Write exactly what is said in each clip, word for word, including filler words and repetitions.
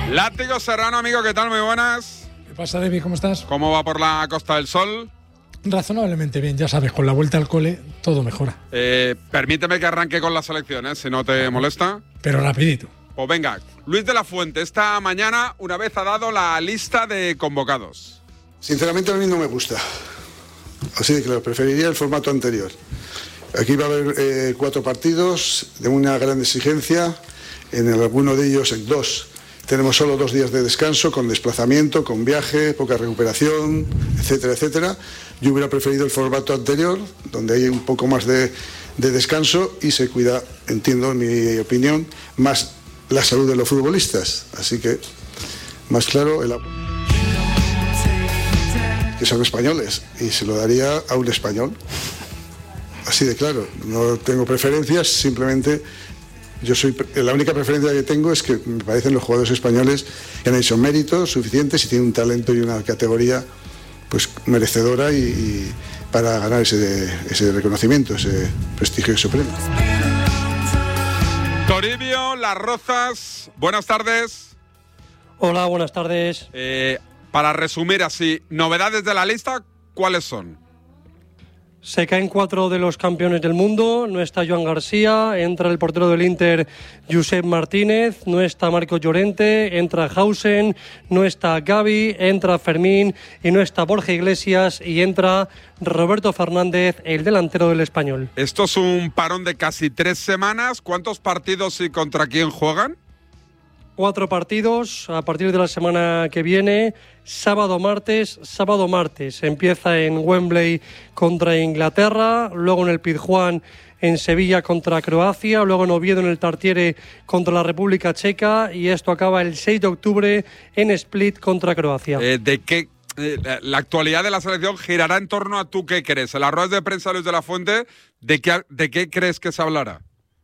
Látigo Serrano, amigo, ¿qué tal? Muy buenas. ¿Qué pasa, David? ¿Cómo estás? ¿Cómo va por la Costa del Sol? Razonablemente bien, ya sabes, con la vuelta al cole todo mejora. Eh, permíteme que arranque con la selección, ¿eh? Si no te molesta. Pero rapidito. Pues venga, Luis de la Fuente, esta mañana una vez ha dado la lista de convocados. Sinceramente a mí no me gusta. Así de claro, preferiría el formato anterior. Aquí va a haber eh, cuatro partidos de una gran exigencia, en alguno de ellos en dos. Tenemos solo dos días de descanso, con desplazamiento, con viaje, poca recuperación, etcétera, etcétera. Yo hubiera preferido el formato anterior, donde hay un poco más de, de descanso y se cuida, entiendo, en mi opinión, más la salud de los futbolistas. Así que, más claro, el que son españoles, y se lo daría a un español. Así de claro, no tengo preferencias, simplemente... Yo soy la única preferencia que tengo es que me parecen los jugadores españoles que han hecho méritos suficientes y tienen un talento y una categoría pues merecedora y, y para ganar ese, ese reconocimiento, ese prestigio supremo. Toribio, Las Rozas, buenas tardes. Hola, buenas tardes. Eh, para resumir así, novedades de la lista, ¿cuáles son? Se caen cuatro de los campeones del mundo, no está Joan García, entra el portero del Inter, Josep Martínez, no está Marco Llorente, entra Hausen, no está Gavi, entra Fermín y no está Borja Iglesias y entra Roberto Fernández, el delantero del Español. Esto es un parón de casi tres semanas. ¿Cuántos partidos y contra quién juegan? Cuatro partidos a partir de la semana que viene, sábado, martes, sábado, martes. Empieza en Wembley contra Inglaterra, luego en el Pizjuán en Sevilla contra Croacia, luego en Oviedo en el Tartiere contra la República Checa y esto acaba el seis de octubre en Split contra Croacia. Eh, ¿De qué? Eh, la actualidad de la selección girará en torno a tú qué crees. En las ruedas de prensa, Luis de la Fuente, ¿de qué, de qué crees que se hablará?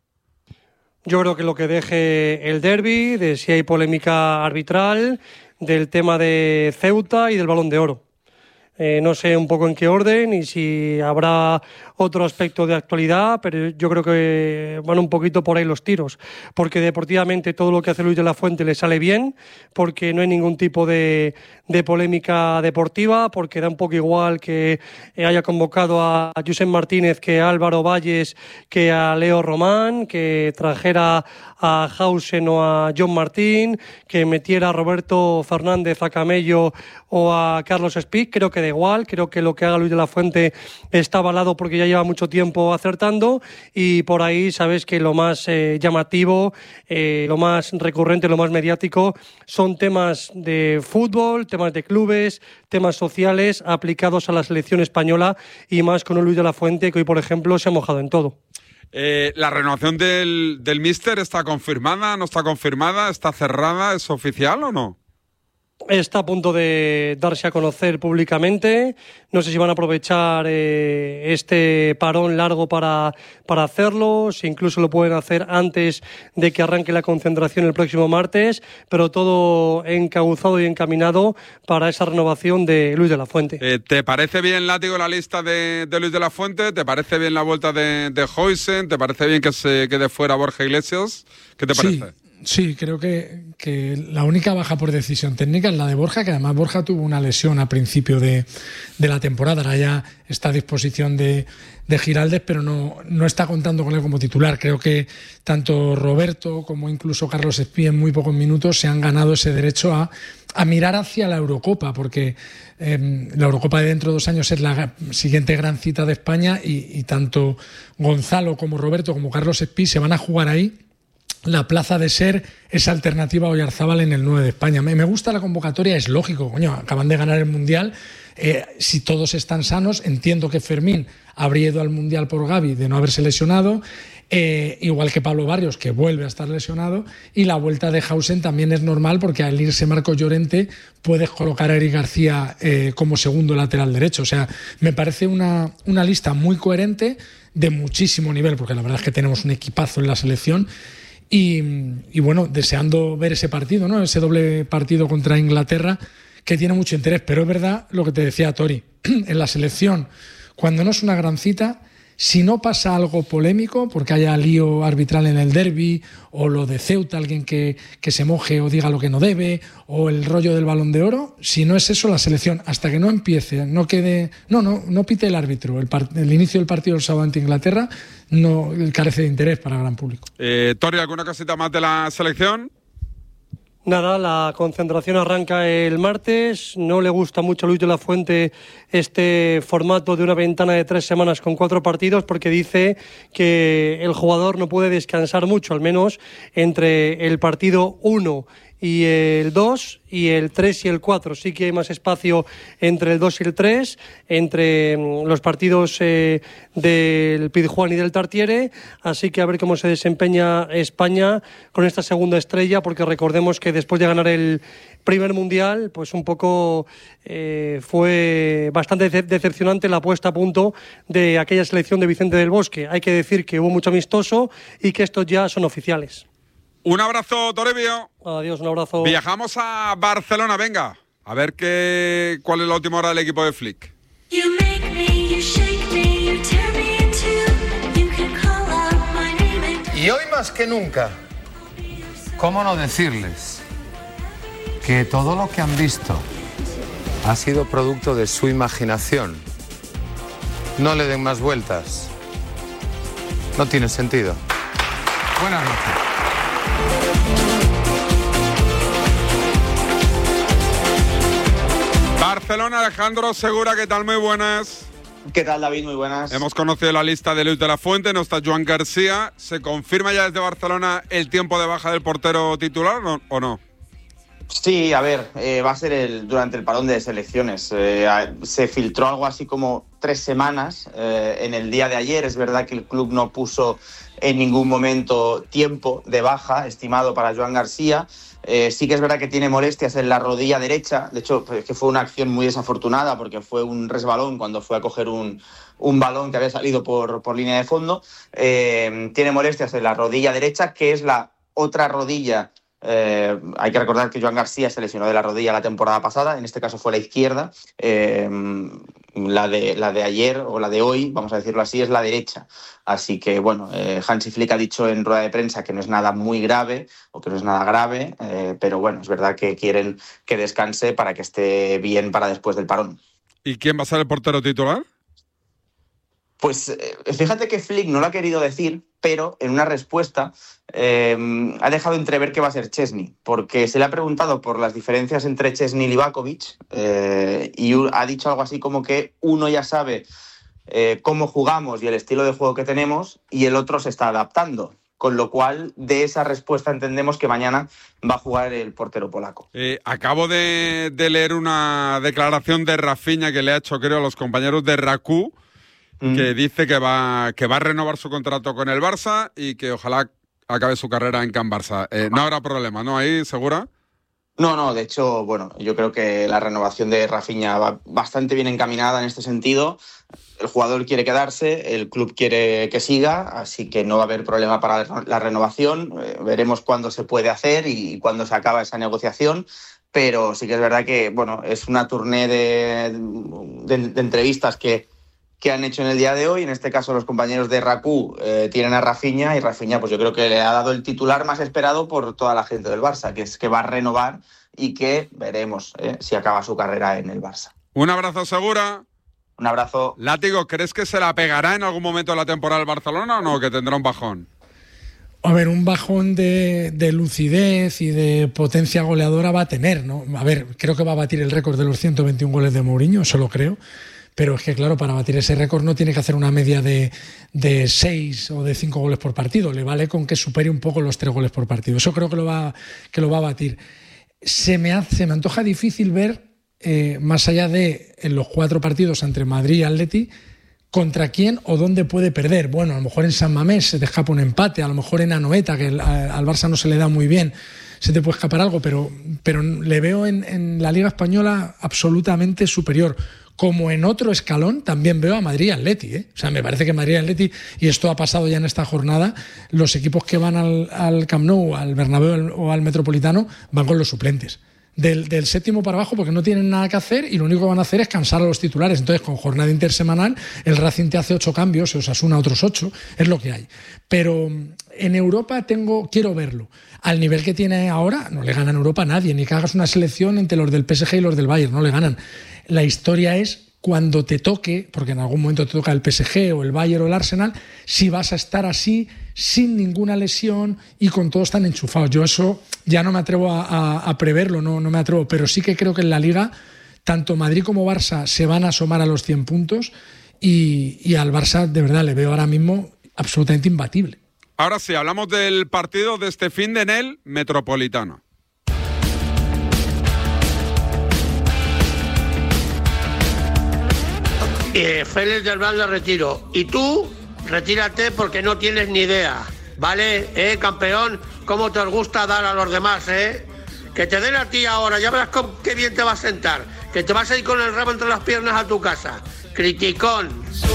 Yo creo que lo que deje el derbi, de si hay polémica arbitral, del tema de Ceuta y del Balón de Oro. Eh, no sé un poco en qué orden y si habrá otro aspecto de actualidad, pero yo creo que van un poquito por ahí los tiros, porque deportivamente todo lo que hace Luis de la Fuente le sale bien, porque no hay ningún tipo de, de polémica deportiva, porque da un poco igual que haya convocado a Josep Martínez que a Álvaro Valles, que a Leo Román, que trajera a Hausen o a John Martín, que metiera a Roberto Fernández a Camello o a Carlos Spic. Creo que da igual, creo que lo que haga Luis de la Fuente está avalado porque ya lleva mucho tiempo acertando y por ahí sabes que lo más eh, llamativo, eh, lo más recurrente, lo más mediático son temas de fútbol, temas de clubes, temas sociales aplicados a la selección española y más con un Luis de la Fuente que hoy, por ejemplo, se ha mojado en todo. Eh, ¿La renovación del, del míster está confirmada, no está confirmada, está cerrada, es oficial o no? Está a punto de darse a conocer públicamente. No sé si van a aprovechar eh, este parón largo para, para hacerlo, si incluso lo pueden hacer antes de que arranque la concentración el próximo martes, pero todo encauzado y encaminado para esa renovación de Luis de la Fuente. Eh, ¿Te parece bien, Látigo, la lista de, de Luis de la Fuente? ¿Te parece bien la vuelta de, de Hausen? ¿Te parece bien que se quede fuera Borja Iglesias? ¿Qué te parece? Sí. Sí, creo que, que la única baja por decisión técnica es la de Borja, que además Borja tuvo una lesión a principio de, de la temporada. Ahora ya está a disposición de, de Giraldez, pero no, no está contando con él como titular. Creo que tanto Roberto como incluso Carlos Espí en muy pocos minutos se han ganado ese derecho a, a mirar hacia la Eurocopa, porque eh, la Eurocopa de dentro de dos años es la siguiente gran cita de España y, y tanto Gonzalo como Roberto como Carlos Espí se van a jugar ahí la plaza de ser esa alternativa a Oyarzábal en el nueve de España. Me, me gusta la convocatoria, es lógico, coño, acaban de ganar el Mundial, eh, si todos están sanos, entiendo que Fermín habría ido al Mundial por Gavi de no haberse lesionado, eh, igual que Pablo Barrios, que vuelve a estar lesionado, y la vuelta de Hausen también es normal porque al irse Marco Llorente puedes colocar a Eric García eh, como segundo lateral derecho. O sea, me parece una, una lista muy coherente, de muchísimo nivel, porque la verdad es que tenemos un equipazo en la selección. Y, y bueno, deseando ver ese partido, ¿no? Ese doble partido contra Inglaterra que tiene mucho interés. Pero es verdad lo que te decía Tori, en la selección, cuando no es una gran cita, Si no pasa algo polémico, porque haya lío arbitral en el derbi, o lo de Ceuta, alguien que, que se moje o diga lo que no debe, o el rollo del Balón de Oro, si no es eso, la selección, hasta que no empiece, no quede, no, no, no pite el árbitro, el, part, el inicio del partido del sábado ante Inglaterra, no carece de interés para el gran público. Eh, Tori, ¿alguna cosita más de la selección? Nada, la concentración arranca el martes. No le gusta mucho a Luis de la Fuente este formato de una ventana de tres semanas con cuatro partidos, porque dice que el jugador no puede descansar mucho, al menos entre el partido uno y el dos, y el tres y el cuatro. Sí que hay más espacio entre el dos y el tres, entre los partidos eh, del Pizjuán y del Tartiere, así que a ver cómo se desempeña España con esta segunda estrella, porque recordemos que después de ganar el primer mundial, pues un poco eh, fue bastante decepcionante la puesta a punto de aquella selección de Vicente del Bosque. Hay que decir que hubo mucho amistoso y que estos ya son oficiales. Un abrazo, Toribio. Adiós, un abrazo. Viajamos a Barcelona, venga. A ver qué, cuál es la última hora del equipo de Flick. Y hoy más que nunca, ¿cómo no decirles que todo lo que han visto ha sido producto de su imaginación? No le den más vueltas. No tiene sentido. Buenas noches. Barcelona, Alejandro Segura, ¿qué tal? Muy buenas. ¿Qué tal, David? Muy buenas. Hemos conocido la lista de Luis de la Fuente, no está Joan García. ¿Se confirma ya desde Barcelona el tiempo de baja del portero titular o no? Sí, a ver, eh, va a ser el, durante el parón de selecciones. Eh, se filtró algo así como tres semanas eh, en el día de ayer. Es verdad que el club no puso en ningún momento tiempo de baja estimado para Joan García. Eh, sí que es verdad que tiene molestias en la rodilla derecha. De hecho, pues, que fue una acción muy desafortunada porque fue un resbalón cuando fue a coger un, un balón que había salido por, por línea de fondo. Eh, tiene molestias en la rodilla derecha, que es la otra rodilla. Eh, hay que recordar que Joan García se lesionó de la rodilla la temporada pasada, en este caso fue la izquierda. Eh, la, de, la de ayer o la de hoy, vamos a decirlo así, es la derecha. Así que bueno, eh, Hansi Flick ha dicho en rueda de prensa que no es nada muy grave o que no es nada grave, eh, pero bueno, es verdad que quieren que descanse para que esté bien para después del parón. ¿Y quién va a ser el portero titular? Pues eh, fíjate que Flick no lo ha querido decir, pero en una respuesta eh, ha dejado entrever que va a ser Chesney, porque se le ha preguntado por las diferencias entre Chesney y Livakovic eh, y ha dicho algo así como que uno ya sabe eh, cómo jugamos y el estilo de juego que tenemos y el otro se está adaptando. Con lo cual, de esa respuesta entendemos que mañana va a jugar el portero polaco. Eh, acabo de, de leer una declaración de Rafinha que le ha hecho, creo, a los compañeros de Raku, que dice que va, que va a renovar su contrato con el Barça y que ojalá acabe su carrera en Can Barça. Eh, no habrá problema, ¿no? Ahí, ¿segura? No, no, de hecho, bueno, yo creo que la renovación de Rafinha va bastante bien encaminada en este sentido. El jugador quiere quedarse, el club quiere que siga, así que no va a haber problema para la renovación. Eh, veremos cuándo se puede hacer y cuándo se acaba esa negociación. Pero sí que es verdad que, bueno, es una tournée de, de, de entrevistas que que han hecho en el día de hoy. En este caso los compañeros de Raku eh, tienen a Rafinha y Rafinha pues yo creo que le ha dado el titular más esperado por toda la gente del Barça, que es que va a renovar y que veremos eh, si acaba su carrera en el Barça. Un abrazo, Segura. Un abrazo. Látigo, ¿crees que se la pegará en algún momento de la temporada el Barcelona o no, que tendrá un bajón? A ver, un bajón de, de lucidez y de potencia goleadora va a tener, ¿no? A ver, creo que va a batir el récord de los ciento veintiún goles de Mourinho, eso lo creo. Pero es que, claro, para batir ese récord no tiene que hacer una media de, de seis o de cinco goles por partido. Le vale con que supere un poco los tres goles por partido. Eso creo que lo va, que lo va a batir. Se me, hace, se me antoja difícil ver, eh, más allá de en los cuatro partidos entre Madrid y Atleti, contra quién o dónde puede perder. Bueno, a lo mejor en San Mamés se te escapa un empate, a lo mejor en Anoeta, que al Barça no se le da muy bien, se te puede escapar algo, pero, pero le veo en, en la Liga Española absolutamente superior. Como en otro escalón también veo a Madrid y Atleti, ¿eh? O sea, me parece que Madrid y Atleti, y esto ha pasado ya en esta jornada, los equipos que van al, al Camp Nou, al Bernabéu o al Metropolitano van con los suplentes. del, del séptimo para abajo porque no tienen nada que hacer y lo único que van a hacer es cansar a los titulares. Entonces, con jornada intersemanal, el Racing te hace ocho cambios, o Osasuna otros ocho, es lo que hay. Pero en Europa tengo, quiero verlo. Al nivel que tiene ahora, no le gana en Europa a nadie, ni que hagas una selección entre los del P S G y los del Bayern, no le ganan. La historia es cuando te toque, porque en algún momento te toca el P S G o el Bayern o el Arsenal, si vas a estar así, sin ninguna lesión y con todos tan enchufados. Yo eso ya no me atrevo a, a, a preverlo, no, no me atrevo, pero sí que creo que en la Liga tanto Madrid como Barça se van a asomar a los cien puntos y, y al Barça de verdad le veo ahora mismo absolutamente imbatible. Ahora sí, hablamos del partido de este fin de en el Metropolitano. Eh, Félix del Val de retiro. Y tú, retírate porque no tienes ni idea. ¿Vale? ¿Eh, campeón? ¿Cómo te gusta dar a los demás, eh? Que te den a ti ahora, ya verás cómo, qué bien te va a sentar. Que te vas a ir con el rabo entre las piernas a tu casa. Criticón.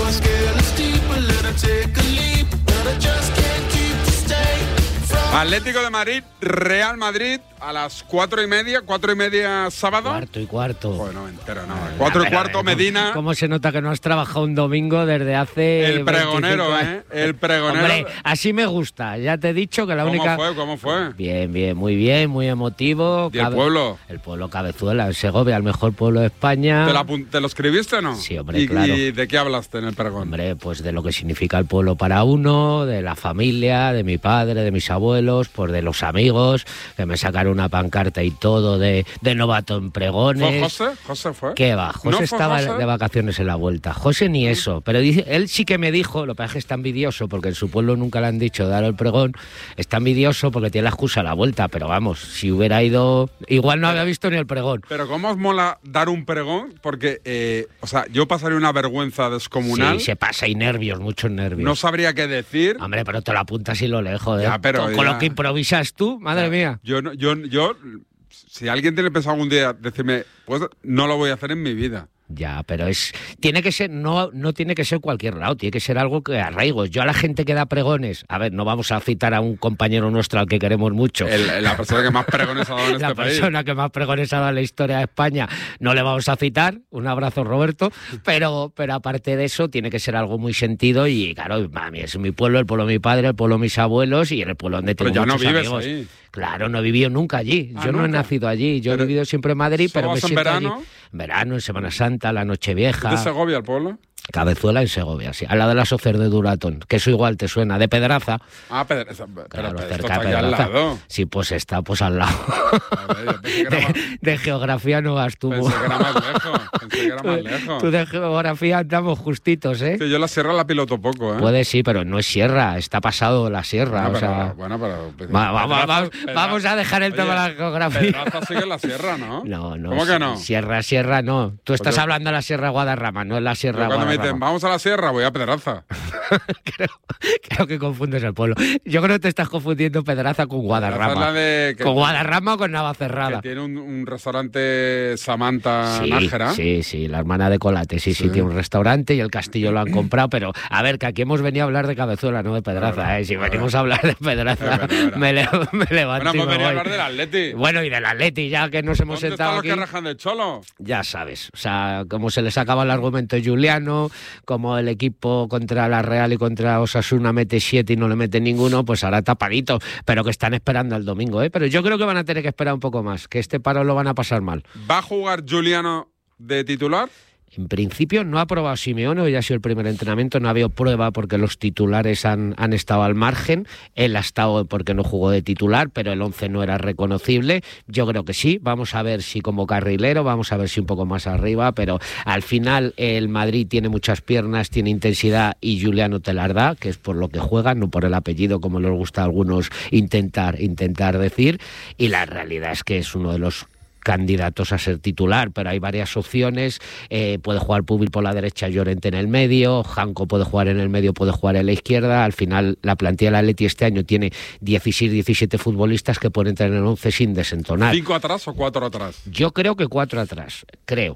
Atlético de Madrid, Real Madrid, a las cuatro y media, cuatro y media sábado. Cuarto y cuarto. Joder, no me entero nada. Cuatro y cuarto, Medina. ¿Cómo se nota que no has trabajado un domingo desde hace El pregonero, ¿eh? El pregonero. Hombre, así me gusta. Ya te he dicho que la ¿Cómo única... ¿Cómo fue? ¿Cómo fue? Bien, bien, muy bien, muy emotivo. ¿Y el Cabe... pueblo? El pueblo Cabezuela, en Segovia, el mejor pueblo de España. ¿Te, la, ¿Te lo escribiste o no? Sí, hombre, ¿Y, claro. ¿Y de qué hablaste en el pregón? Hombre, pues de lo que significa el pueblo para uno, de la familia, de mi padre, de mis abuelos, pues de los amigos, que me sacaron una pancarta y todo de, de novato en pregones. ¿Fue José? ¿José fue? ¿Qué va? José ¿No estaba José? de vacaciones en la vuelta. José ni eso, pero dice, él sí que me dijo, lo que pasa es que está envidioso, porque en su pueblo nunca le han dicho dar el pregón, está envidioso porque tiene la excusa a la vuelta, pero vamos, si hubiera ido, igual no había visto ni el pregón. Pero ¿cómo os mola dar un pregón? Porque, eh, o sea, yo pasaría una vergüenza descomunal. Sí, se pasa y nervios, muchos nervios. No sabría qué decir. Hombre, pero te lo apuntas y lo lees, joder. Ya, pero con, con ya... lo que improvisas tú, madre ya. mía. Yo, no, yo, yo, si alguien tiene pensado algún día decirme, pues no lo voy a hacer en mi vida. Ya, pero es tiene que ser no no tiene que ser cualquier lado, tiene que ser algo que arraigos. Yo a la gente que da pregones, a ver, no vamos a citar a un compañero nuestro al que queremos mucho. El, la persona que más pregones ha dado en este la país. La persona que más pregones ha dado en la historia de España, no le vamos a citar. Un abrazo, Roberto. Pero pero aparte de eso, tiene que ser algo muy sentido y claro, mami, es mi pueblo, el pueblo de mi padre, el pueblo de mis abuelos y el pueblo donde tengo pero ya muchos no vives amigos. Ahí. Claro, no he vivido nunca allí. Ah, Yo ¿nunca? no he nacido allí. Yo pero he vivido siempre en Madrid, pero me en siento verano? allí. En verano, en Semana Santa, la Nochevieja. ¿De Segovia el pueblo? Cabezuela en Segovia, sí. Al lado de la Socer de Duratón, que eso igual te suena, de Pedraza. Ah, Pedraza. Pero, claro, pero cerca esto está de aquí al Pedraza. lado. Sí, pues está pues al lado. A ver, yo pensé que era más... de, de geografía no vas tú. Pensé que era más lejos. Pensé que era más lejos. Tú de geografía andamos justitos, ¿eh? Sí, yo la sierra la piloto poco, ¿eh? Puede sí, pero no es sierra, está pasado la sierra. Bueno, o sea... pero, bueno, pero... Va, va, Pedraza, vamos, Pedraza. vamos a dejar el Oye, tema de la geografía. Pedraza sigue en la sierra, ¿no? No, no. ¿Cómo que no? Sierra, sierra, no. Tú estás yo... hablando de la Sierra Guadarrama, no es la Sierra Cuando Guadarrama. me dicen, vamos a la sierra, voy a Pedraza. creo, creo que confundes el pueblo. Yo creo que te estás confundiendo Pedraza con Guadarrama. Pedraza es la de que, con Guadarrama o con Navacerrada. Que tiene un, un restaurante Samantha sí, Nájera. Sí, sí, la hermana de Colate. Sí, sí, sí, tiene un restaurante y el castillo lo han comprado. Pero, a ver, que aquí hemos venido a hablar de Cabezuela, no de Pedraza. Verdad, ¿eh? Si verdad. venimos a hablar de Pedraza, Verdad, verdad. me, le, me levanto Bueno, y hemos me venido a voy. hablar del Atleti. Bueno, y del Atleti, ya que nos hemos ¿Dónde sentado están aquí. los que rajan del Cholo? Ya sabes, o sea, como se les acaba el argumento de Juliano, como el equipo contra la Real y contra Osasuna mete siete y no le mete ninguno, pues ahora tapadito, pero que están esperando al domingo, ¿eh? Pero yo creo que van a tener que esperar un poco más, que este paro lo van a pasar mal. ¿Va a jugar Juliano de titular? En principio no ha probado Simeone, hoy ha sido el primer entrenamiento, no ha habido prueba porque los titulares han, han estado al margen, él ha estado porque no jugó de titular, pero el once no era reconocible, yo creo que sí, vamos a ver si como carrilero, vamos a ver si un poco más arriba, pero al final el Madrid tiene muchas piernas, tiene intensidad y Juliano te las da, que es por lo que juega, no por el apellido como les gusta a algunos intentar, intentar decir, y la realidad es que es uno de los candidatos a ser titular, pero hay varias opciones. Eh, puede jugar Pubil por la derecha, Llorente en el medio, Janko puede jugar en el medio, puede jugar en la izquierda. Al final la plantilla del Atleti este año tiene dieciséis, diecisiete futbolistas que pueden entrar en el once sin desentonar. ¿Cinco atrás o cuatro atrás? Yo creo que cuatro atrás, creo.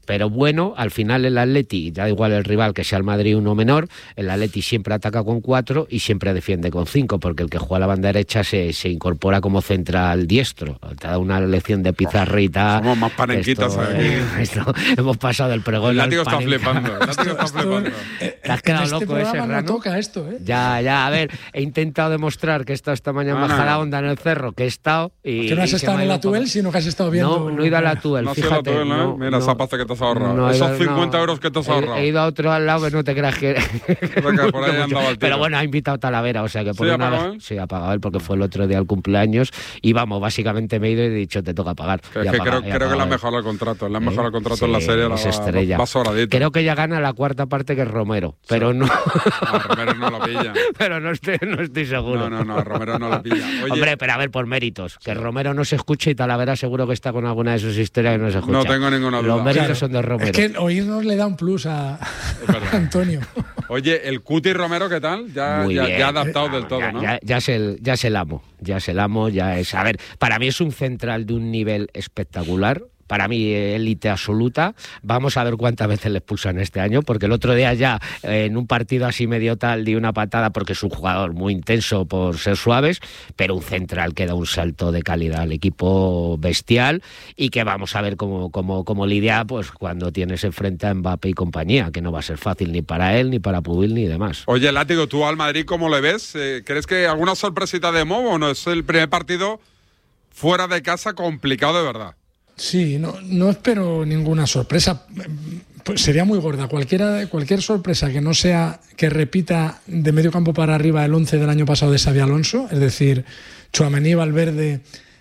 pero bueno, al final el Atleti, da igual el rival que sea el Madrid uno menor, el Atleti siempre ataca con cuatro y siempre defiende con cinco, porque el que juega a la banda derecha se, se incorpora como central diestro. Te da una lección de pizarrita. Somos más panenquitas esto, aquí. Eh, esto, hemos pasado del pregón el al látigo está panenca. flipando. El látigo está flipando. Te has quedado este loco ese no rano. toca esto, ¿eh? Ya, ya, a ver, he intentado demostrar que he estado esta mañana en Ah, Majadahonda en el cerro, que he estado y... Que no has y se estado me ha en ido la Tuel, por- sino que has estado viendo... No, no he ido a la Tuel, No ha sido fíjate. la Tuel, ¿no? no, Mira no. esa pasta que te has ahorrado. No he Esos ido- cincuenta no. euros que te has He- ahorrado. He, ido a otro al lado que no te creas que... Porque por ahí andaba el tiro. Pero bueno, ha invitado Talavera, o sea que por ¿Sí, ha una pagado vez... él? Sí, ha pagado él porque fue el otro día el cumpleaños y vamos, básicamente me he ido y he dicho, te toca pagar. Que Y es ha que pagado, creo, y ha creo que le pagado han él. mejorado el contrato. Le han ¿Eh? mejorado el contrato Sí, en la serie. La es va, estrella. va sobradito. Creo que ya gana la cuarta parte que Romero, pero no... A Romero no lo pilla. pero no estoy, no estoy seguro. No, no, no, a Romero no lo pilla. Oye, Hombre, pero a ver, por méritos. Que Romero no se escuche y Talavera seguro que está con alguna de sus historias que no se escucha. no tengo ninguna duda. Los méritos Claro. son de Romero. Es que oírnos le da un plus a, verdad. a Antonio. Oye, el Cuti Romero, ¿qué tal? Ya, Muy ya, bien. ya adaptado del todo, ya, ¿no? ya, ya, es el, ya es el amo, ya es el amo, ya es... A ver, para mí es un central de un nivel espectacular. Para mí, élite absoluta. Vamos a ver cuántas veces le expulsan este año, porque el otro día ya, eh, en un partido así medio tal, di una patada porque es un jugador muy intenso por ser suaves, pero un central que da un salto de calidad al equipo bestial y que vamos a ver cómo, cómo, cómo lidia pues, cuando tienes enfrente a Mbappé y compañía, que no va a ser fácil ni para él, ni para Pubil, ni demás. Oye, Látigo, ¿tú al Madrid cómo le ves? Eh, ¿Crees que alguna sorpresita de Mo o no? Es el primer partido fuera de casa complicado de verdad. Sí, no, no espero ninguna sorpresa. Pues sería muy gorda. Cualquiera, cualquier sorpresa que no sea que repita de medio campo para arriba el once del año pasado de Xabi Alonso, es decir, Tchouaméni, Valverde,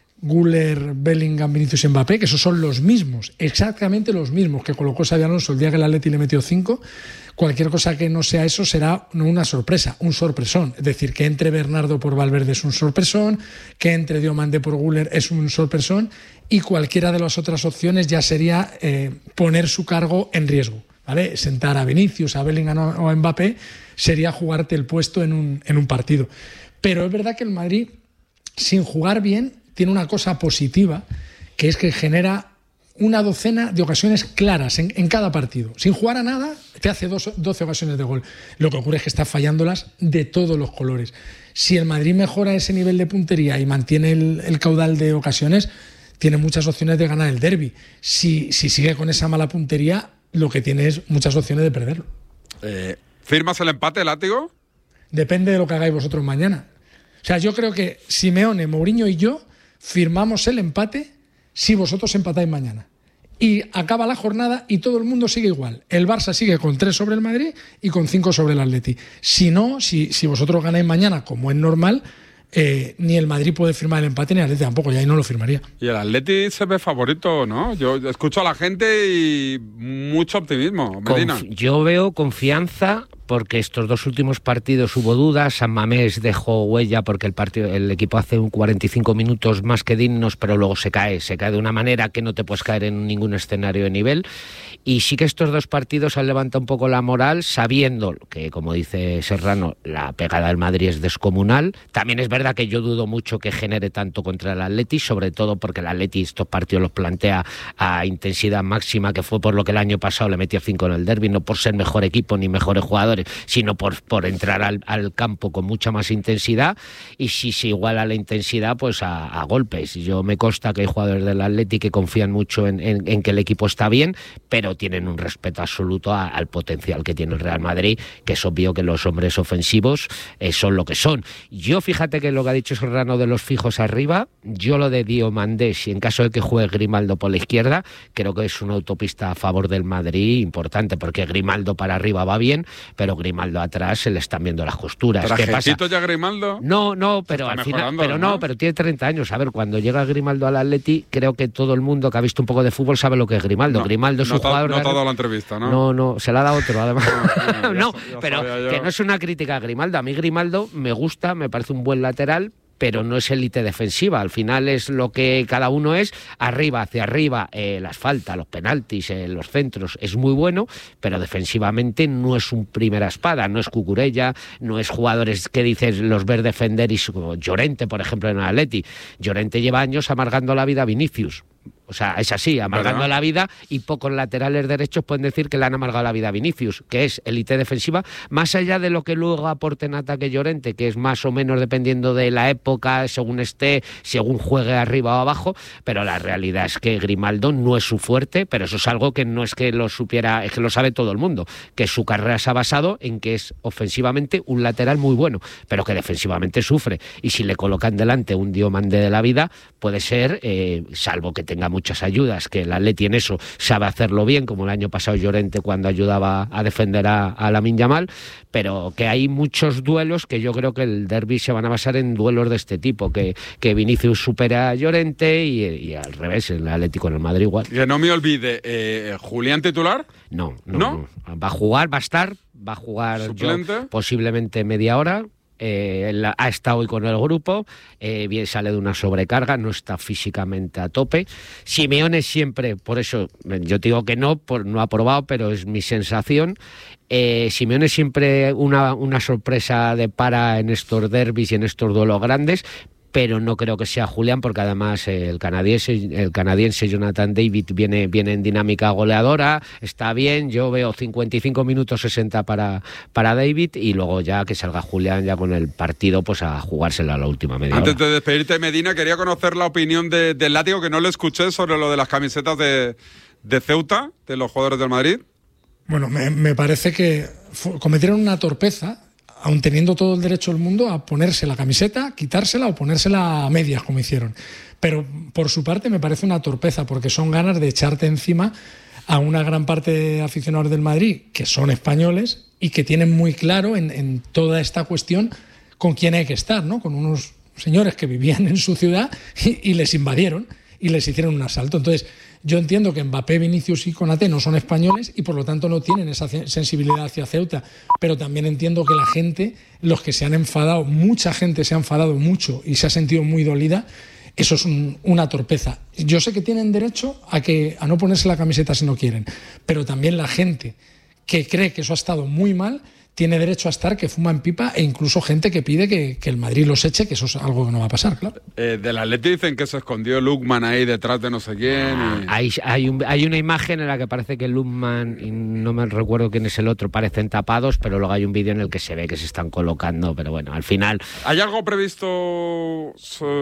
Güler, Bellingham, Vinicius y Mbappé, que esos son los mismos, exactamente los mismos que colocó Xabi Alonso el día que el Atleti le metió cinco. Cualquier cosa que no sea eso será no una sorpresa, un sorpresón. Es decir, que entre Bernardo por Valverde es un sorpresón, que entre Diomandé por Güler es un sorpresón, y cualquiera de las otras opciones ya sería eh, poner su cargo en riesgo, ¿vale? Sentar a Vinicius, a Bellingham o a Mbappé sería jugarte el puesto en un, en un partido. Pero es verdad que el Madrid, sin jugar bien, tiene una cosa positiva, que es que genera una docena de ocasiones claras en, en cada partido. Sin jugar a nada, te hace dos, doce ocasiones de gol. Lo que ocurre es que está fallándolas de todos los colores. Si el Madrid mejora ese nivel de puntería y mantiene el, el caudal de ocasiones, tiene muchas opciones de ganar el derbi. Si, si sigue con esa mala puntería, lo que tiene es muchas opciones de perderlo. Eh, ¿Firmas el empate, Látigo? Depende de lo que hagáis vosotros mañana. O sea, yo creo que Simeone, Mourinho y yo firmamos el empate si vosotros empatáis mañana. Y acaba la jornada y todo el mundo sigue igual. El Barça sigue con tres sobre el Madrid y con cinco sobre el Atleti. Si no, si, si vosotros ganáis mañana, como es normal, eh, ni el Madrid puede firmar el empate ni el Atleti tampoco, y ahí no lo firmaría. Y el Atleti se ve favorito, ¿no? Yo escucho a la gente y mucho optimismo. Medina. Conf- yo veo confianza porque estos dos últimos partidos hubo dudas. San Mamés dejó huella porque el partido, el equipo hace un cuarenta y cinco minutos más que dignos, pero luego se cae, se cae de una manera que no te puedes caer en ningún escenario de nivel. Y sí que estos dos partidos han levantado un poco la moral, sabiendo que, como dice Serrano, la pegada del Madrid es descomunal. También es verdad que yo dudo mucho que genere tanto contra el Atleti, sobre todo porque el Atleti estos partidos los plantea a intensidad máxima, que fue por lo que el año pasado le metió cinco en el derbi, no por ser mejor equipo ni mejores jugadores, sino por, por entrar al, al campo con mucha más intensidad, y si se iguala la intensidad, pues a, a golpes. Yo me consta que hay jugadores del Atleti que confían mucho en, en, en que el equipo está bien, pero tienen un respeto absoluto a, al potencial que tiene el Real Madrid, que es obvio que los hombres ofensivos eh, son lo que son. Yo fíjate que lo que ha dicho Serrano de los fijos arriba, yo lo de Diomandé, si en caso de que juegue Grimaldo por la izquierda, creo que es una autopista a favor del Madrid importante, porque Grimaldo para arriba va bien, pero Grimaldo atrás se le están viendo las costuras. ¿Qué pasa? ¿Trajecito ya Grimaldo? No, no, pero Está al final, mejorando, pero no, ¿no? pero tiene treinta años. A ver, cuando llega Grimaldo al Atleti, creo que todo el mundo que ha visto un poco de fútbol sabe lo que es Grimaldo. No, Grimaldo es no un te ha- jugador... no de- te ha dado la entrevista, ¿no? No, no, se la ha dado otro, además. ya no, sa- ya pero sabía yo. que no es una crítica a Grimaldo. A mí Grimaldo me gusta, me parece un buen lateral, pero no es élite defensiva. Al final es lo que cada uno es, arriba, hacia arriba, eh, las faltas, los penaltis, eh, los centros, es muy bueno, pero defensivamente no es un primera espada, no es Cucurella, no es jugadores que dices los ver defender, y como Llorente, por ejemplo, en el Atleti. Llorente lleva años amargando la vida a Vinicius. O sea, es así, amargando ¿verdad? La vida, y pocos laterales derechos pueden decir que le han amargado la vida a Vinicius, que es élite defensiva, más allá de lo que luego aporte en ataque Llorente, que es más o menos dependiendo de la época, según esté, según juegue arriba o abajo, pero la realidad es que Grimaldo no es su fuerte, pero eso es algo que no es que lo supiera, es que lo sabe todo el mundo, que su carrera se ha basado en que es ofensivamente un lateral muy bueno, pero que defensivamente sufre, y si le colocan delante un Diomande de la vida, puede ser, eh, salvo que tenga muchas ayudas, que el Atleti en eso sabe hacerlo bien, como el año pasado Llorente cuando ayudaba a defender a, a Lamine Yamal, pero que hay muchos duelos que yo creo que el derbi se van a basar en duelos de este tipo, que, que Vinicius supera a Llorente y, y al revés, el Atlético en el Madrid igual. Que no me olvide, eh, ¿Julián titular? No, no, no, no. Va a jugar, va a estar, va a jugar yo, posiblemente media hora. Eh, él ha estado hoy con el grupo, eh, bien sale de una sobrecarga, no está físicamente a tope. Simeone siempre, por eso yo digo que no, por, no ha probado, pero es mi sensación. Eh, Simeone siempre una, una sorpresa de para en estos derbis y en estos duelos grandes, pero no creo que sea Julián, porque además el canadiense, el canadiense Jonathan David viene, viene en dinámica goleadora, está bien, yo veo cincuenta y cinco minutos sesenta para, para David, y luego ya que salga Julián ya con el partido pues a jugársela a la última media Antes hora. de despedirte, Medina, quería conocer la opinión de, del Látigo, que no le escuché, sobre lo de las camisetas de, de Ceuta, de los jugadores del Madrid. Bueno, me, me parece que cometieron una torpeza, aun teniendo todo el derecho del mundo a ponerse la camiseta, quitársela o ponérsela a medias, como hicieron. Pero por su parte me parece una torpeza, porque son ganas de echarte encima a una gran parte de aficionados del Madrid que son españoles y que tienen muy claro en, en toda esta cuestión con quién hay que estar, ¿no? Con unos señores que vivían en su ciudad y, y les invadieron y les hicieron un asalto. Entonces, yo entiendo que Mbappé, Vinicius y Konaté no son españoles y por lo tanto no tienen esa sensibilidad hacia Ceuta, pero también entiendo que la gente, los que se han enfadado, mucha gente se ha enfadado mucho y se ha sentido muy dolida, eso es un, una torpeza. Yo sé que tienen derecho a, que, a no ponerse la camiseta si no quieren, pero también la gente que cree que eso ha estado muy mal tiene derecho a estar, que fuma en pipa, e incluso gente que pide que, que el Madrid los eche, que eso es algo que no va a pasar, claro. Eh, del Atleti dicen que se escondió Lookman ahí detrás de no sé quién. Y... Hay, hay, un, hay una imagen en la que parece que Lookman, y no me recuerdo quién es el otro, parecen tapados, pero luego hay un vídeo en el que se ve que se están colocando, pero bueno, al final... ¿Hay algo previsto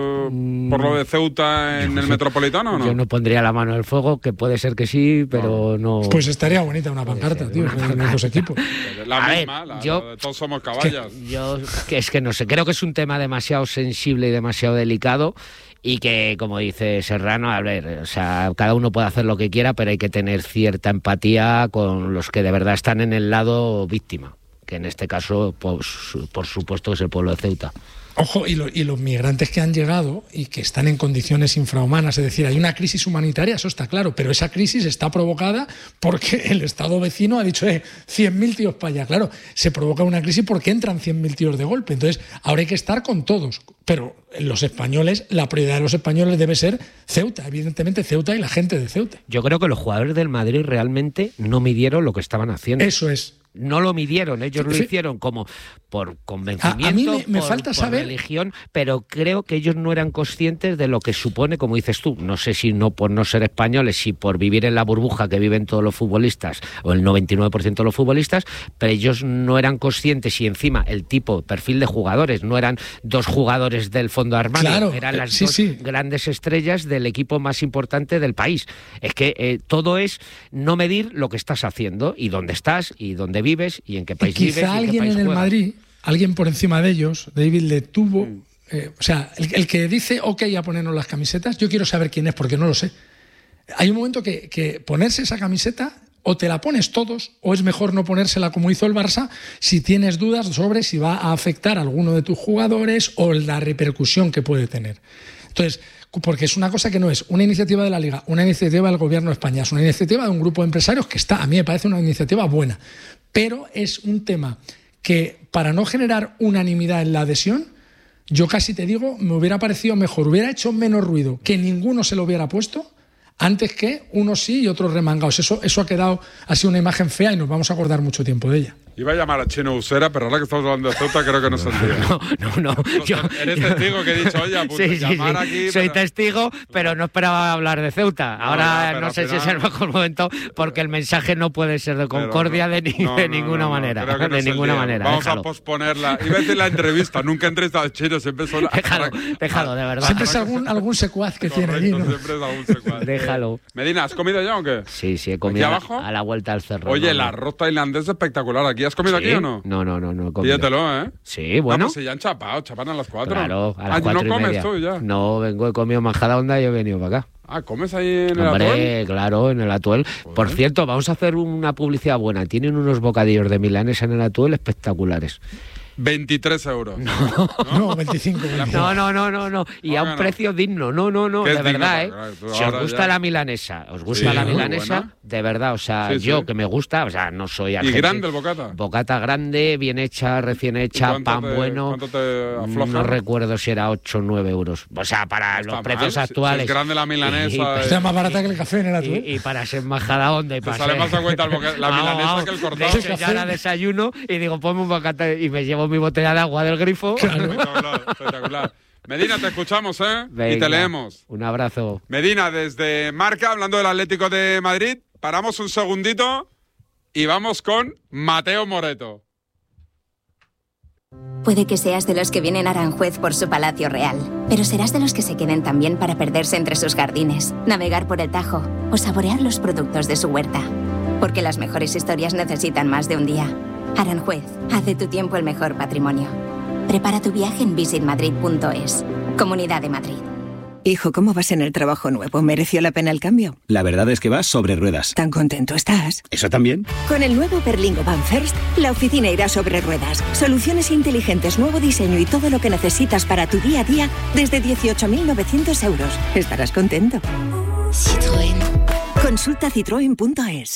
uh, por lo de Ceuta en yo, el Metropolitano o no? Yo no pondría la mano en el fuego, que puede ser que sí, pero no... Pues estaría bonita una pancarta, tío, en los dos equipos. La a misma. La, yo, todos somos caballos. Que, yo que es que no sé, creo que es un tema demasiado sensible y demasiado delicado, y que, como dice Serrano, a ver, o sea, cada uno puede hacer lo que quiera, pero hay que tener cierta empatía con los que de verdad están en el lado víctima, que en este caso, pues, por supuesto, es el pueblo de Ceuta. Ojo, y, lo, y los migrantes que han llegado y que están en condiciones infrahumanas, es decir, hay una crisis humanitaria, eso está claro, pero esa crisis está provocada porque el Estado vecino ha dicho, eh, cien mil tíos para allá. Claro, se provoca una crisis porque entran cien mil tíos de golpe. Entonces, ahora hay que estar con todos. Pero los españoles, la prioridad de los españoles debe ser Ceuta, evidentemente Ceuta y la gente de Ceuta. Yo creo que los jugadores del Madrid realmente no midieron lo que estaban haciendo. Eso es. No lo midieron, ellos sí, lo hicieron como por convencimiento, a, a mí me, me por, falta por saber... religión, pero creo que ellos no eran conscientes de lo que supone, como dices tú, no sé si no por no ser españoles, si por vivir en la burbuja que viven todos los futbolistas, o el noventa y nueve por ciento de los futbolistas, pero ellos no eran conscientes, y encima el tipo, perfil de jugadores, no eran dos jugadores del fondo armario, claro, eran las sí, dos sí. grandes estrellas del equipo más importante del país. Es que eh, todo es no medir lo que estás haciendo, y dónde estás, y dónde vives, y en qué país y vives. Quizá alguien en el juegas. Madrid, alguien por encima de ellos, David, le tuvo... Mm. Eh, o sea, el, el que dice, ok, a ponernos las camisetas, yo quiero saber quién es, porque no lo sé. Hay un momento que, que ponerse esa camiseta, o te la pones todos, o es mejor no ponérsela como hizo el Barça, si tienes dudas sobre si va a afectar a alguno de tus jugadores o la repercusión que puede tener. Entonces... porque es una cosa que no es una iniciativa de la Liga, una iniciativa del Gobierno de España, es una iniciativa de un grupo de empresarios que está, a mí me parece una iniciativa buena, pero es un tema que, para no generar unanimidad en la adhesión, yo casi te digo, me hubiera parecido mejor, hubiera hecho menos ruido que ninguno se lo hubiera puesto, antes que unos sí y otros remangados. Eso, eso ha quedado, ha sido una imagen fea y nos vamos a acordar mucho tiempo de ella. Iba a llamar a Chino Usera, pero ahora que estamos hablando de Ceuta, creo que no se entiende. No, no, no. Yo, Eres testigo que he dicho, oye, pues sí, sí, llamar sí. aquí... Soy pero... testigo, pero no esperaba hablar de Ceuta. Ahora no, no, no sé final... si es el mejor momento, porque el mensaje no puede ser de concordia no, de, ni, no, de no, ninguna no, manera. No, de ninguna manera. Vamos déjalo. a posponerla. Iba a decir la entrevista, nunca he entrevistado a Chino, siempre son... Déjalo, déjalo, de verdad. Siempre es algún, algún secuaz que Correcto, tiene allí, ¿no? Siempre es algún secuaz. Déjalo. Medina, ¿has comido ya o qué? Sí, sí, he comido ¿Aquí abajo? A la vuelta al cerro. Oye, no, el arroz tailandés es espectacular. ¿Aquí has comido ¿Sí? aquí o no? No, no, no, no he comido. Pídetelo, ¿eh? Sí, bueno. No, pues si ya han chapado, chapan a las cuatro. Claro, a las ah, cuatro ¿no y comes media. tú ya? No, vengo, he comido manjada onda y he venido para acá. Ah, ¿comes ahí en el Hombre, Atuel? claro, en el Atuel. Joder. Por cierto, vamos a hacer una publicidad buena. Tienen unos bocadillos de milanesa en el Atuel espectaculares. veintitrés euros. No, no veinticinco. No, no, no, no, no. Y a un no? precio digno. No, no, no, ¿Qué de es digno? verdad, Claro, ¿eh? tú Si os ahora gusta ya- la milanesa, os gusta Sí, la muy milanesa, buena. de verdad, o sea, Sí, yo sí. que me gusta, o sea, no soy ¿Y argentino. grande el bocata? Bocata grande, bien hecha, recién hecha, ¿Cuánto pan te- bueno. ¿Cuánto te afloja? No recuerdo si era ocho o nueve euros. O sea, para No los está precios mal. Si- actuales. si es grande la milanesa, Y- eh. Está más barata que el café en el Atuel. Y, y para ser majada onda y Te para sale ser... más a cuenta el boca- la Vamos, milanesa vamos. que el cortado. De hecho, yo ahora desayuno y digo, ponme un bocata y me llevo mi botella de agua del grifo. Espectacular, espectacular. Medina, te escuchamos, ¿eh? Venga, y te leemos. Un abrazo. Medina, desde Marca, hablando del Atlético de Madrid, paramos un segundito y vamos con Mateo Moreto. Puede que seas de los que vienen a Aranjuez por su palacio real, pero serás de los que se queden también para perderse entre sus jardines, navegar por el Tajo o saborear los productos de su huerta. Porque las mejores historias necesitan más de un día. Aranjuez, haz de tu tiempo el mejor patrimonio. Prepara tu viaje en visit madrid punto es. Comunidad de Madrid. Hijo, ¿cómo vas en el trabajo nuevo? ¿Mereció la pena el cambio? La verdad es que vas sobre ruedas. ¿Tan contento estás? ¿Eso también? Con el nuevo Berlingo Van First, la oficina irá sobre ruedas. Soluciones inteligentes, nuevo diseño y todo lo que necesitas para tu día a día desde dieciocho mil novecientos euros. Estarás contento. Citroën. Consulta citroen punto es.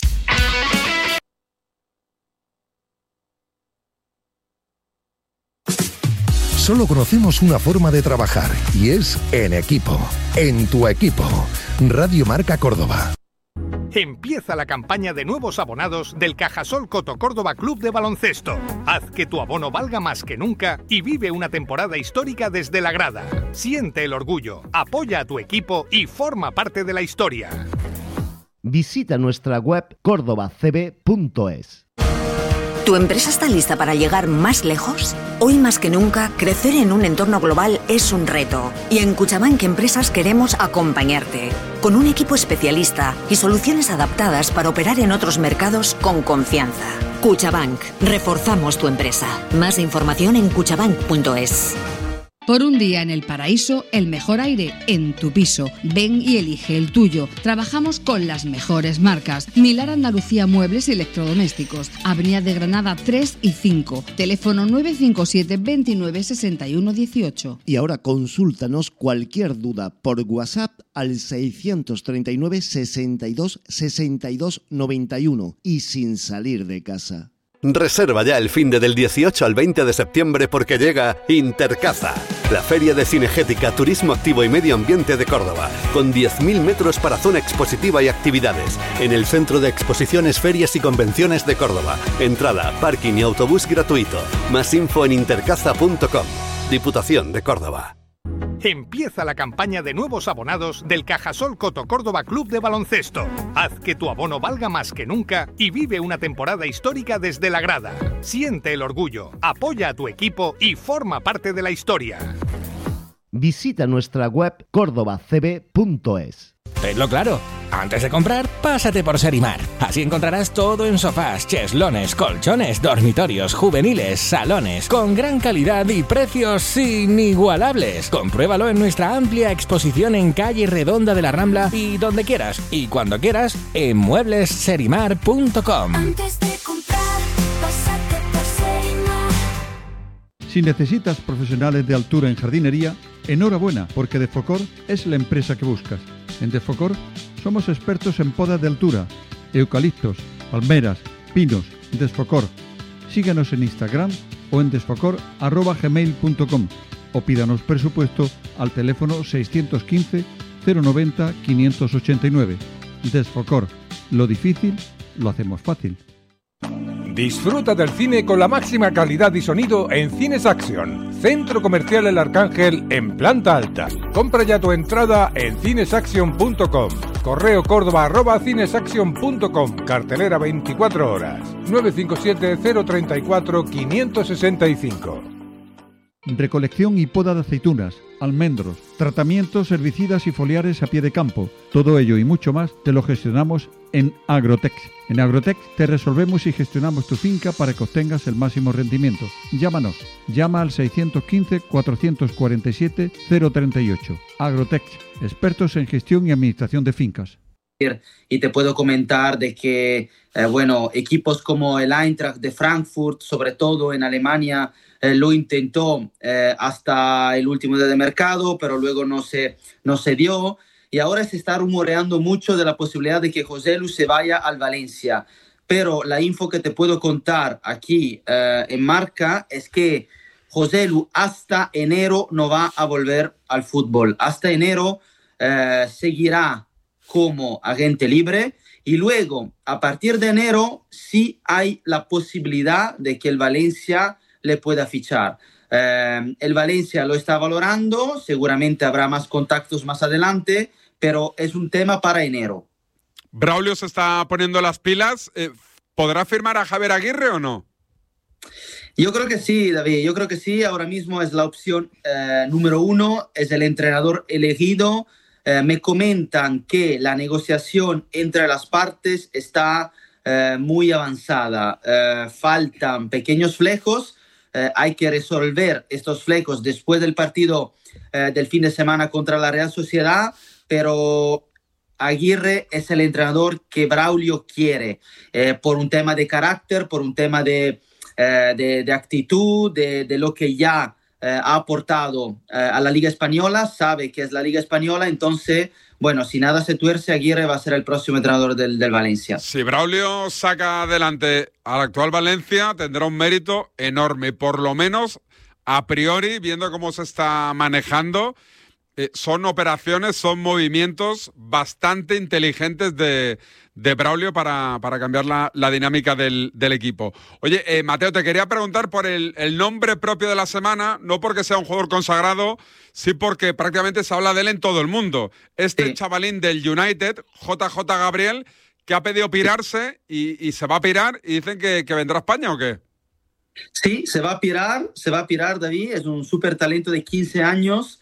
Solo conocemos una forma de trabajar y es en equipo. En tu equipo. Radio Marca Córdoba. Empieza la campaña de nuevos abonados del Cajasol Coto Córdoba Club de Baloncesto. Haz que tu abono valga más que nunca y vive una temporada histórica desde la grada. Siente el orgullo, apoya a tu equipo y forma parte de la historia. Visita nuestra web córdoba c b punto es. ¿Tu empresa está lista para llegar más lejos? Hoy más que nunca, crecer en un entorno global es un reto. Y en Cuchabank Empresas queremos acompañarte. Con un equipo especialista y soluciones adaptadas para operar en otros mercados con confianza. Cuchabank. Reforzamos tu empresa. Más información en cuchabank punto es. Por un día en el paraíso, el mejor aire en tu piso. Ven y elige el tuyo. Trabajamos con las mejores marcas. Milar Andalucía Muebles y Electrodomésticos. Avenida de Granada tres y cinco. Teléfono nueve cinco siete, veintinueve, sesenta y uno dieciocho. Y ahora consúltanos cualquier duda por WhatsApp al seiscientos treinta y nueve, sesenta y dos, sesenta y dos, noventa y uno y sin salir de casa. Reserva ya el finde del dieciocho al veinte de septiembre porque llega Intercaza, la feria de cinegética, turismo activo y medio ambiente de Córdoba, con diez mil metros para zona expositiva y actividades, en el Centro de Exposiciones, Ferias y Convenciones de Córdoba. Entrada, parking y autobús gratuito. Más info en intercaza punto com. Diputación de Córdoba. Empieza la campaña de nuevos abonados del Cajasol Coto Córdoba Club de Baloncesto. Haz que tu abono valga más que nunca y vive una temporada histórica desde la grada. Siente el orgullo, apoya a tu equipo y forma parte de la historia. Visita nuestra web córdoba c b punto es. Tenlo claro, antes de comprar, pásate por Serimar. Así encontrarás todo en sofás, cheslones, colchones, dormitorios, juveniles, salones, con gran calidad y precios inigualables. Compruébalo en nuestra amplia exposición en calle Redonda de la Rambla y donde quieras y cuando quieras en muebles serimar punto com. Antes de comprar, pásate por Serimar. Si necesitas profesionales de altura en jardinería, enhorabuena, porque Defocor es la empresa que buscas. En Defocor somos expertos en podas de altura, eucaliptos, palmeras, pinos. Desfocor. Síguenos en Instagram o en desfocor arroba gmail punto com o pídanos presupuesto al teléfono seiscientos quince, cero noventa, quinientos ochenta y nueve. Desfocor. Lo difícil lo hacemos fácil. Disfruta del cine con la máxima calidad y sonido en Cines Action, Centro Comercial El Arcángel en planta alta. Compra ya tu entrada en cinesaction punto com. Correo córdoba arroba cinesaction punto com. Cartelera veinticuatro horas. nueve cinco siete cero tres cuatro cinco seis cinco. Recolección y poda de aceitunas, almendros, tratamientos herbicidas y foliares a pie de campo. Todo ello y mucho más te lo gestionamos en Agrotex. En Agrotex te resolvemos y gestionamos tu finca para que obtengas el máximo rendimiento. Llámanos. Llama al seiscientos quince, cuatrocientos cuarenta y siete, cero treinta y ocho. Agrotex, expertos en gestión y administración de fincas. Y te puedo comentar de que, eh, bueno, equipos como el Eintracht de Frankfurt, sobre todo en Alemania, eh, lo intentó eh, hasta el último día de mercado, pero luego no se, no se dio. Y ahora se está rumoreando mucho de la posibilidad de que Joselu se vaya al Valencia. Pero la info que te puedo contar aquí eh, en Marca es que Joselu hasta enero no va a volver al fútbol. Hasta enero eh, seguirá como agente libre y luego a partir de enero sí hay la posibilidad de que el Valencia le pueda fichar. Eh, el Valencia lo está valorando, seguramente habrá más contactos más adelante, pero es un tema para enero. Braulio se está poniendo las pilas. Eh, ¿Podrá firmar a Javier Aguirre o no? Yo creo que sí, David, yo creo que sí. Ahora mismo es la opción eh, número uno, es el entrenador elegido. Eh, me comentan que la negociación entre las partes está eh, muy avanzada. Eh, faltan pequeños flecos. Eh, hay que resolver estos flecos después del partido eh, del fin de semana contra la Real Sociedad, pero Aguirre es el entrenador que Braulio quiere, eh, por un tema de carácter, por un tema de, eh, de, de actitud, de, de lo que ya eh, ha aportado eh, a la Liga Española, sabe que es la Liga Española, entonces, bueno, si nada se tuerce, Aguirre va a ser el próximo entrenador del, del Valencia. Si Braulio saca adelante al actual Valencia, tendrá un mérito enorme, por lo menos a priori, viendo cómo se está manejando. Eh, son operaciones, son movimientos bastante inteligentes de, de Braulio para, para cambiar la, la dinámica del, del equipo. Oye, eh, Mateo, te quería preguntar por el, el nombre propio de la semana, no porque sea un jugador consagrado, sí porque prácticamente se habla de él en todo el mundo. Este sí. Chavalín del United, J J Gabriel, que ha pedido pirarse y, y se va a pirar y dicen que, que vendrá a España, ¿o qué? Sí, se va a pirar, se va a pirar, David, es un súper talento de quince años,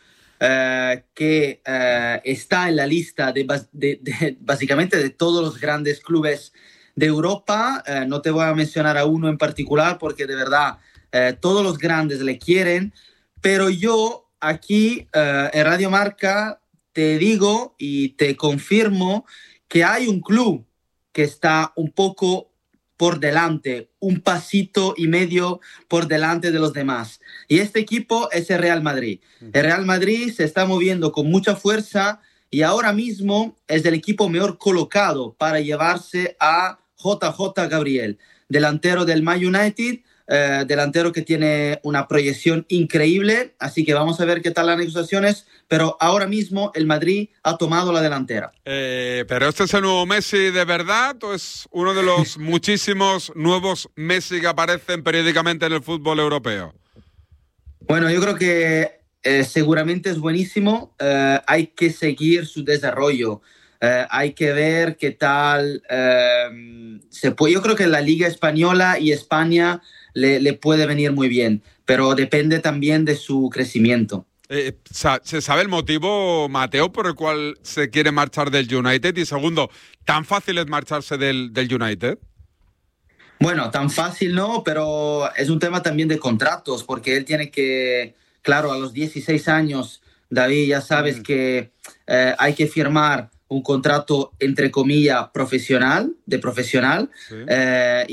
Uh, que uh, está en la lista de, de, de básicamente de todos los grandes clubes de Europa. Uh, no te voy a mencionar a uno en particular porque de verdad uh, todos los grandes le quieren, pero yo aquí uh, en Radio Marca te digo y te confirmo que hay un club que está un poco por delante, un pasito y medio por delante de los demás. Y este equipo es el Real Madrid. El Real Madrid se está moviendo con mucha fuerza y ahora mismo es el equipo mejor colocado para llevarse a J J Gabriel, delantero del Man United, eh, delantero que tiene una proyección increíble, así que vamos a ver qué tal las negociaciones, pero ahora mismo el Madrid ha tomado la delantera. Eh, ¿Pero este es el nuevo Messi de verdad o es uno de los muchísimos nuevos Messi que aparecen periódicamente en el fútbol europeo? Bueno, yo creo que eh, seguramente es buenísimo, eh, hay que seguir su desarrollo. Uh, hay que ver qué tal uh, se puede. Yo creo que la Liga Española y España le, le puede venir muy bien, pero depende también de su crecimiento. Eh, ¿Se sabe el motivo, Mateo, por el cual se quiere marchar del United? Y segundo, ¿tan fácil es marcharse del, del United? Bueno, tan fácil no, pero es un tema también de contratos, porque él tiene que, claro, a los dieciséis años, David, ya sabes mm. que eh, hay que firmar un contrato, entre comillas, profesional, de profesional, sí. eh,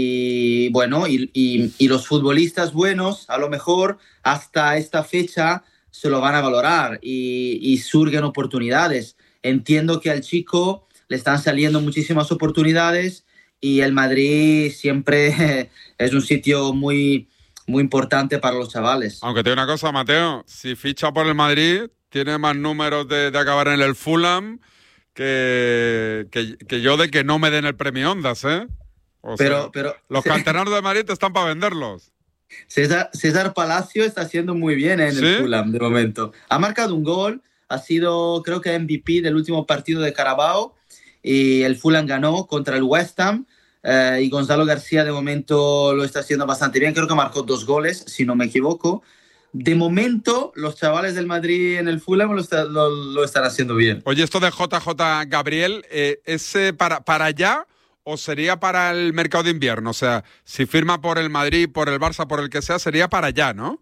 y bueno, y, y, y los futbolistas buenos, a lo mejor, hasta esta fecha, se lo van a valorar y, y surgen oportunidades. Entiendo que al chico le están saliendo muchísimas oportunidades y el Madrid siempre es un sitio muy, muy importante para los chavales. Aunque te digo una cosa, Mateo, si ficha por el Madrid, tiene más números de, de acabar en el Fulham Que, que, que yo de que no me den el premio Ondas, ¿eh? O pero, sea, pero, los canteranos de Madrid están para venderlos. César, César Palacio está haciendo muy bien en ¿Sí? el Fulham de momento. Ha marcado un gol, ha sido creo que M V P del último partido de Carabao y el Fulham ganó contra el West Ham eh, y Gonzalo García de momento lo está haciendo bastante bien. Creo que marcó dos goles, si no me equivoco. De momento, los chavales del Madrid en el Fulham lo, está, lo, lo están haciendo bien. Oye, esto de J J Gabriel, eh, ¿es eh, para, para allá o sería para el mercado de invierno? O sea, si firma por el Madrid, por el Barça, por el que sea, sería para allá, ¿no?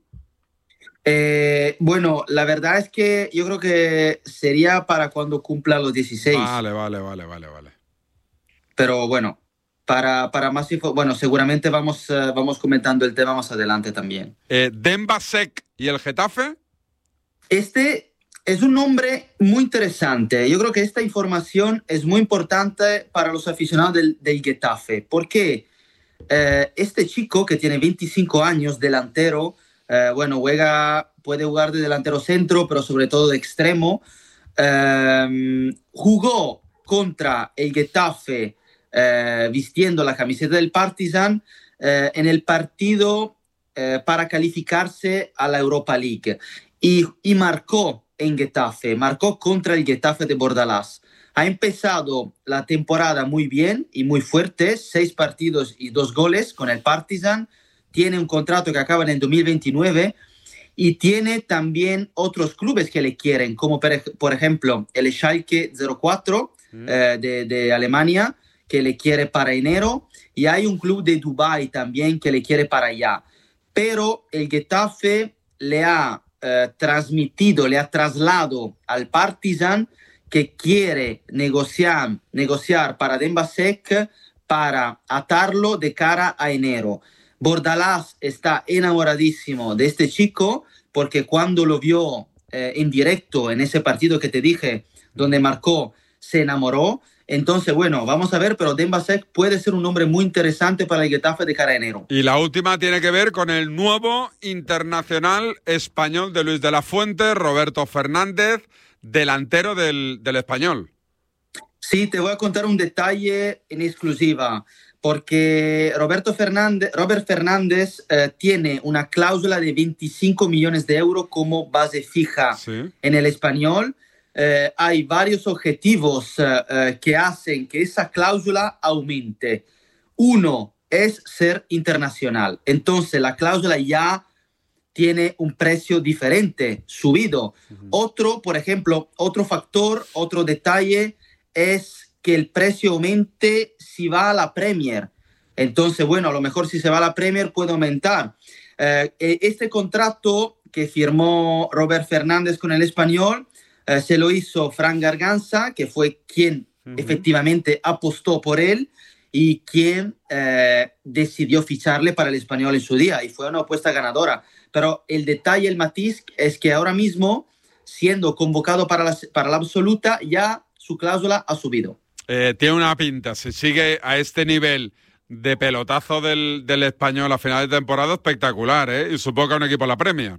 Eh, bueno, la verdad es que yo creo que sería para cuando cumpla los dieciséis. Vale, vale, vale, vale, vale. Pero bueno, para, para más info, bueno, seguramente vamos, uh, vamos comentando el tema más adelante también. Eh, Demba Sek y el Getafe. Este es un nombre muy interesante. Yo creo que esta información es muy importante para los aficionados del, del Getafe. Porque eh, este chico que tiene veinticinco años, delantero, eh, bueno, juega, puede jugar de delantero centro, pero sobre todo de extremo. Eh, jugó contra el Getafe eh, vistiendo la camiseta del Partizan eh, en el partido eh, para calificarse a la Europa League. Y, y marcó en Getafe, marcó contra el Getafe de Bordalás. Ha empezado la temporada muy bien y muy fuerte, seis partidos y dos goles con el Partizan. Tiene un contrato que acaba en el dos mil veintinueve y tiene también otros clubes que le quieren, como por, por ejemplo el Schalke cero cuatro mm. eh, de, de Alemania, que le quiere para enero, y hay un club de Dubái también que le quiere para allá. Pero el Getafe le ha eh, transmitido, le ha trasladado al Partizan que quiere negociar, negociar para Demba Sek para atarlo de cara a enero. Bordalás está enamoradísimo de este chico porque cuando lo vio eh, en directo en ese partido que te dije, donde marcó, se enamoró. Entonces, bueno, vamos a ver, pero Demba Sek puede ser un nombre muy interesante para el Getafe de cara a enero. Y la última tiene que ver con el nuevo internacional español de Luis de la Fuente, Roberto Fernández, delantero del, del Español. Sí, te voy a contar un detalle en exclusiva. Porque Roberto Fernández, Robert Fernández eh, tiene una cláusula de veinticinco millones de euros como base fija sí. en el Español. Eh, hay varios objetivos eh, eh, que hacen que esa cláusula aumente. Uno es ser internacional. Entonces la cláusula ya tiene un precio diferente, subido. Uh-huh. Otro, por ejemplo, otro factor, otro detalle es que el precio aumente si va a la Premier. Entonces, bueno, a lo mejor si se va a la Premier puede aumentar. Eh, este contrato que firmó Robert Fernández con el Español eh, se lo hizo Fran Garganza, que fue quien uh-huh. efectivamente apostó por él y quien eh, decidió ficharle para el Español en su día. Y fue una apuesta ganadora. Pero el detalle, el matiz, es que ahora mismo, siendo convocado para la, para la absoluta, ya su cláusula ha subido. Eh, tiene una pinta, si sigue a este nivel de pelotazo del, del Español a final de temporada, espectacular, ¿eh? Y supongo que a un equipo en la Premier.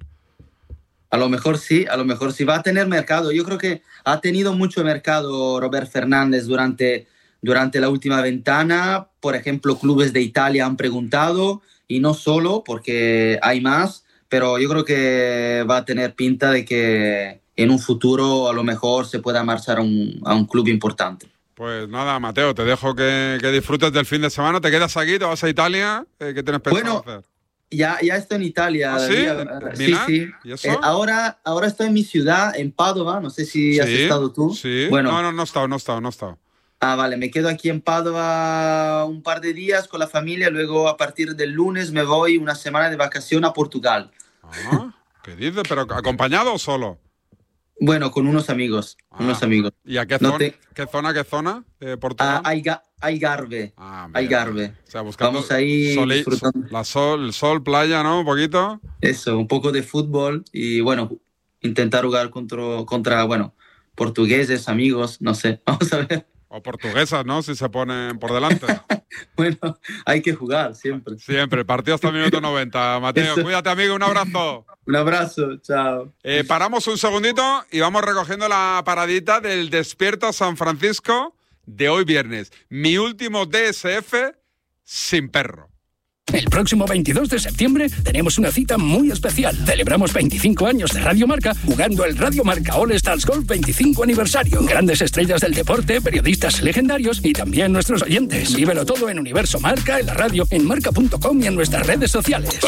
A lo mejor sí, a lo mejor sí va a tener mercado. Yo creo que ha tenido mucho mercado Robert Fernández durante, durante la última ventana. Por ejemplo, clubes de Italia han preguntado, y no solo, porque hay más, pero yo creo que va a tener pinta de que en un futuro a lo mejor se pueda marchar a un, a un club importante. Pues nada, Mateo, te dejo que, que disfrutes del fin de semana. ¿Te quedas aquí? ¿Te vas a Italia? Eh, ¿Qué tienes pensado bueno, hacer? Ya, ya estoy en Italia. ¿Ah, sí? Sí, sí. ¿Y eso? Eh, ahora, ahora estoy en mi ciudad, en Padova. No sé si ¿Sí? has estado tú. Sí. Bueno. No, no, no he estado, no he estado, no he estado. Ah, vale. Me quedo aquí en Padova un par de días con la familia. Luego, a partir del lunes, me voy una semana de vacación a Portugal. Ah, ¿qué dices? ¿Pero acompañado o solo? Bueno, con unos amigos, ah, unos amigos. ¿Y a qué, no zona, te... qué zona, qué zona de Portugal? Ah, Alga, Algarve. Ah, Algarve. O sea, buscando Vamos ahí sol, disfrutando. La sol, el sol, playa, ¿no? Un poquito. Eso, un poco de fútbol y, bueno, intentar jugar contra, contra, bueno, portugueses, amigos, no sé. Vamos a ver. O portuguesas, ¿no? Si se ponen por delante. Bueno, hay que jugar siempre. Siempre, partido hasta el minuto noventa. Mateo, Eso. Cuídate, amigo, un abrazo. Un abrazo, chao. Eh, paramos un segundito y vamos recogiendo la paradita del Despierta San Francisco de hoy viernes. Mi último D S F sin perro. El próximo veintidós de septiembre tenemos una cita muy especial. Celebramos veinticinco años de Radio Marca jugando el Radio Marca All Stars Golf veinticinco aniversario. Grandes estrellas del deporte, periodistas legendarios y también nuestros oyentes. Vívelo todo en Universo Marca, en la radio, en marca punto com y en nuestras redes sociales.